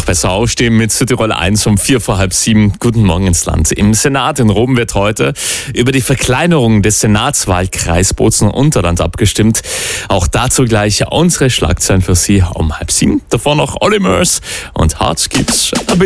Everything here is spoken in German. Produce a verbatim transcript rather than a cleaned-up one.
besser aufstehen mit Südtirol eins um vier vor halb sieben. Guten Morgen ins Land. Im Senat in Rom wird heute über die Verkleinerung des Senatswahlkreis Bozen-Unterland abgestimmt. Auch dazu gleich unsere Schlagzeilen für Sie um halb sieben. Davor noch Olly Murs und Hard Skips.